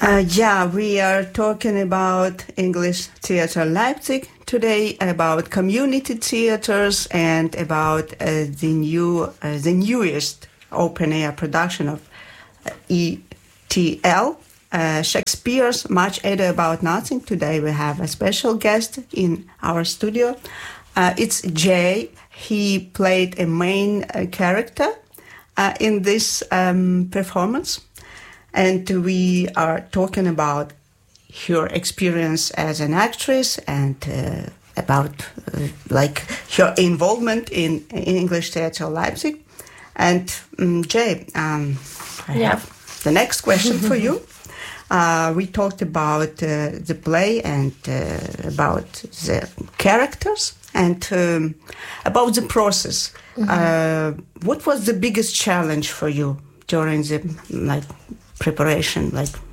Yeah, we are talking about English Theatre Leipzig today, about community theaters and about the newest open-air production of ETL, Shakespeare's Much Ado About Nothing. Today we have a special guest in our studio. It's Jay. He played a main character in this performance. And we are talking about her experience as an actress and about like her involvement in English Theatre Leipzig. And Jay, I have the next question for you. We talked about the play and about the characters and about the process. Mm-hmm. What was the biggest challenge for you during the preparation?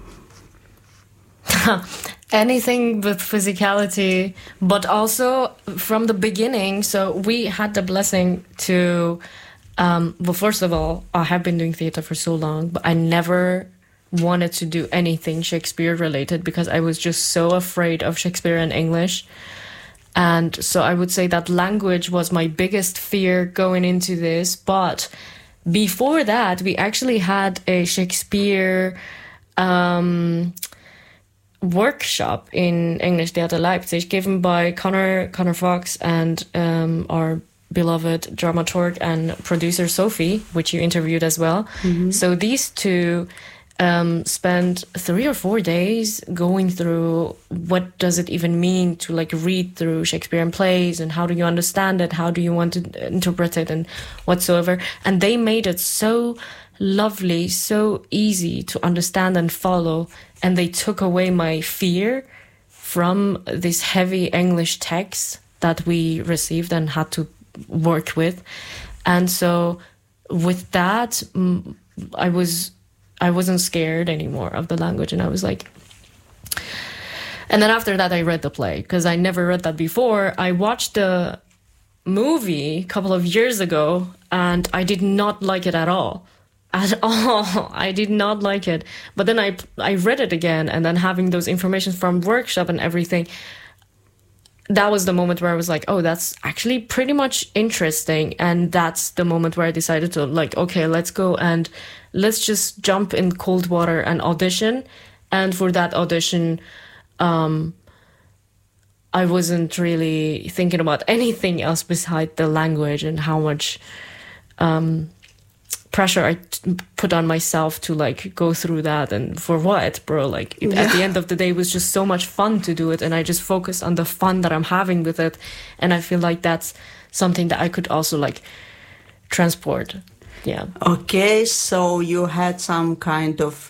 Anything with physicality, but also from the beginning. So we had the blessing to, well, first of all, I have been doing theater for so long, but I never wanted to do anything Shakespeare related because I was just so afraid of Shakespeare in English. And so I would say that language was my biggest fear going into this. But before that, we actually had a Shakespeare workshop in English Theatre Leipzig given by Connor Fox and our beloved dramaturg and producer Sophie, which you interviewed as well. Mm-hmm. So these two spent 3 or 4 days going through what does it even mean to read through Shakespearean plays and how do you understand it, how do you want to interpret it and whatsoever. And they made it so lovely, so easy to understand and follow. And they took away my fear from this heavy English text that we received and had to work with. And so with that, I wasn't scared anymore of the language. And I was like, and then after that, I read the play because I never read that before. I watched the movie a couple of years ago and I did not like it at all. At all. I did not like it. But then I read it again, and then having those information from workshop and everything, that was the moment where I was like, oh, that's actually pretty much interesting. And that's the moment where I decided to okay, let's go and let's just jump in cold water and audition. And for that audition, I wasn't really thinking about anything else beside the language and how much pressure I put on myself to go through that. And for what, bro? At the end of the day, it was just so much fun to do it. And I just focused on the fun that I'm having with it. And I feel like that's something that I could also transport. Yeah. Okay, so you had some kind of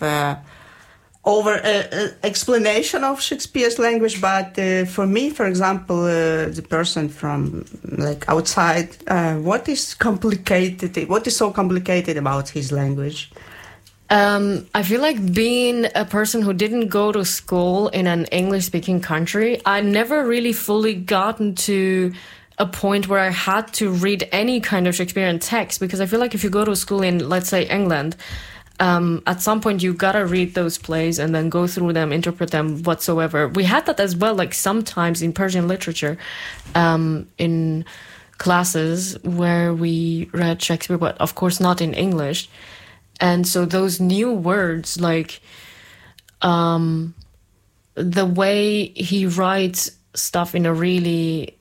explanation of Shakespeare's language, but for me, for example, the person from outside, what is so complicated about his language? I feel like being a person who didn't go to school in an English-speaking country, I never really fully gotten to a point where I had to read any kind of Shakespearean text, because I feel like if you go to school in, let's say, England, at some point you gotta read those plays and then go through them, interpret them whatsoever. We had that as well, sometimes in Persian literature, in classes where we read Shakespeare, but of course not in English. And so those new words, the way he writes stuff in a really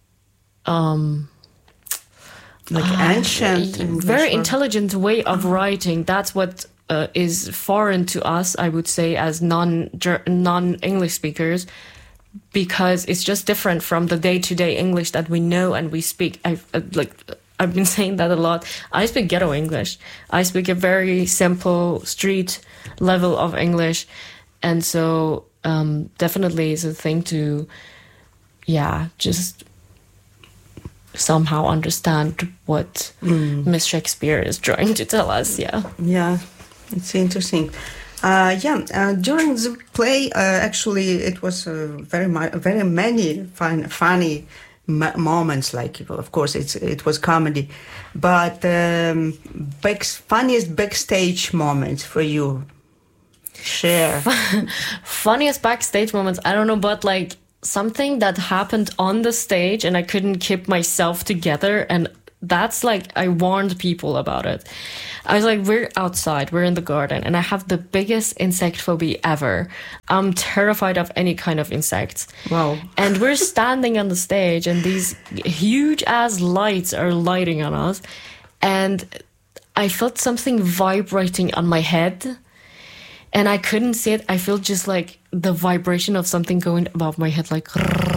ancient, very intelligent way of writing. That's what is foreign to us, I would say, as non-English speakers, because it's just different from the day-to-day English that we know and we speak. I've been saying that a lot. I speak ghetto English. I speak a very simple street level of English, and so definitely it's a thing to, just somehow understand what Miss Shakespeare is trying to tell us. Yeah, it's interesting. During the play, actually, it was very many funny moments. Of course, it was comedy, but funniest backstage moments for you. Share. Funniest backstage moments, I don't know, but like something that happened on the stage and I couldn't keep myself together, and that's like, I warned people about it. I was like, we're outside, we're in the garden, and I have the biggest insect phobia ever. I'm terrified of any kind of insects. Wow. And we're standing on the stage, and these huge ass lights are lighting on us, and I felt something vibrating on my head, and I couldn't see it. I felt just like the vibration of something going above my head, like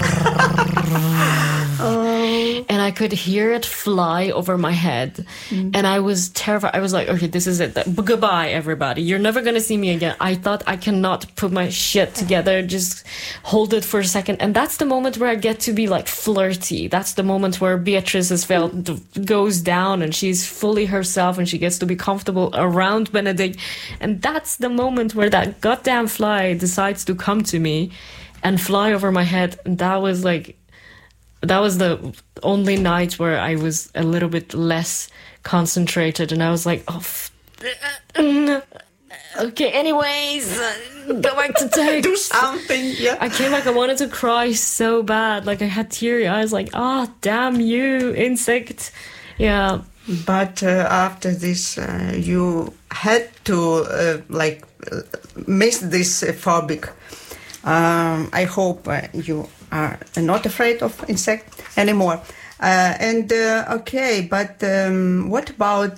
and I could hear it fly over my head. And I was terrified. I was like, okay, this is it. Goodbye, everybody. You're never going to see me again. I thought I cannot put my shit together. Just hold it for a second. And that's the moment where I get to be like flirty. That's the moment where Beatrice's felt goes down and she's fully herself and she gets to be comfortable around Benedict. And that's the moment where that goddamn fly decides to come to me and fly over my head. And that was the only night where I was a little bit less concentrated, and I was like, okay, anyways, go back to take. Do something, yeah. I came back, I wanted to cry so bad. Like, I had teary eyes, like, damn you, insect. Yeah. But after this, you had to, miss this phobic. I hope you are not afraid of insects anymore. Okay, but what about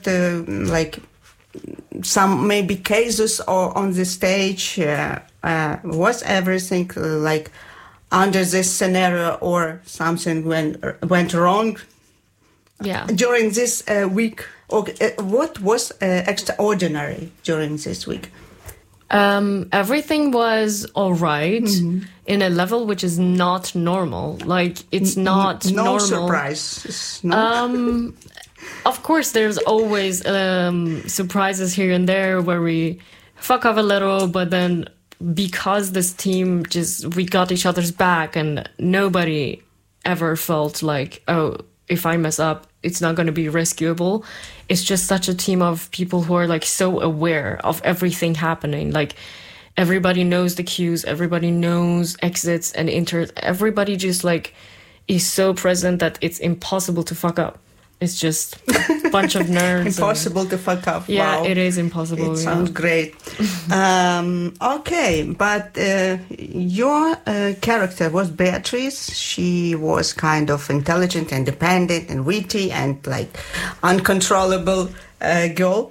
some maybe cases or on the stage? Was everything like under this scenario, or something went wrong? Yeah. During this week, what was extraordinary during this week? Everything was all right in a level which is not normal. Like, it's not normal. No surprise. No. Of course, there's always surprises here and there where we fuck up a little, but then because this team we got each other's back, and nobody ever felt like, oh, if I mess up, it's not going to be rescuable. It's just such a team of people who are like so aware of everything happening. Like, everybody knows the cues, everybody knows exits and enters. Everybody just like is so present that it's impossible to fuck up. It's just a bunch of nerds. Impossible to fuck up. Yeah, wow. It is impossible. It sounds great. Okay, but your character was Beatrice. She was kind of intelligent, independent, and witty, and like uncontrollable girl.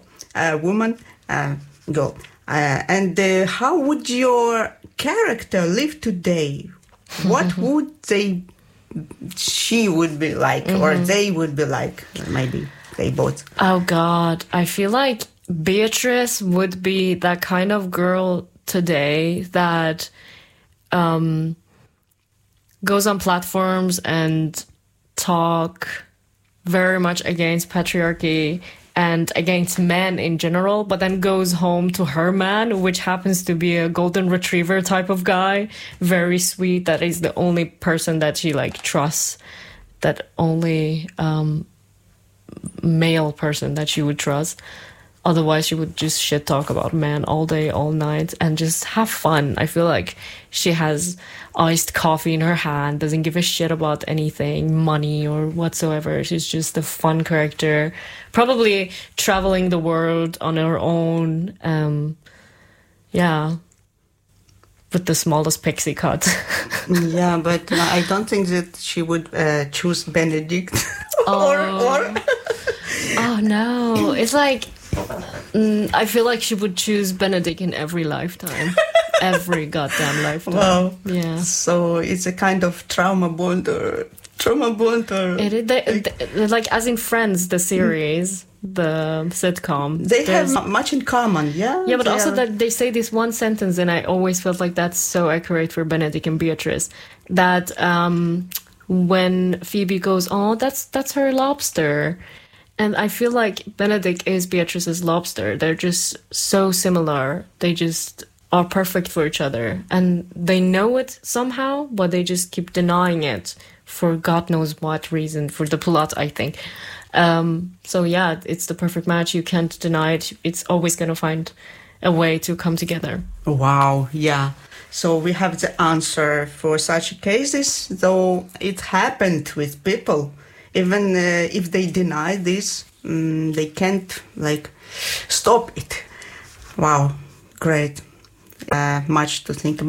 And how would your character live today? What would she would be like, or they would be like? Maybe they both. Oh God, I feel like Beatrice would be that kind of girl today that goes on platforms and talk very much against patriarchy and against men in general, but then goes home to her man, which happens to be a golden retriever type of guy, very sweet, that is the only person that she like trusts, that only male person that she would trust. Otherwise, she would just shit talk about men all day, all night, and just have fun. I feel like she has iced coffee in her hand, doesn't give a shit about anything, money or whatsoever. She's just a fun character, probably traveling the world on her own. With the smallest pixie cut. Yeah, but I don't think that she would choose Benedict. or Oh no, it's like I feel like she would choose Benedict in every lifetime. Every goddamn lifetime. Wow. Yeah. So it's a kind of trauma bond or It is, like as in Friends, the series, the sitcom. They have much in common, yeah? Yeah, but also that they say this one sentence, and I always felt like that's so accurate for Benedict and Beatrice, that when Phoebe goes, oh, that's her lobster. And I feel like Benedict is Beatrice's lobster. They're just so similar. They just are perfect for each other. And they know it somehow, but they just keep denying it for God knows what reason, for the plot, I think. So yeah, it's the perfect match. You can't deny it. It's always going to find a way to come together. Wow, yeah. So we have the answer for such cases, though it happened with people. Even if they deny this, they can't stop it. Wow, great. Much to think about.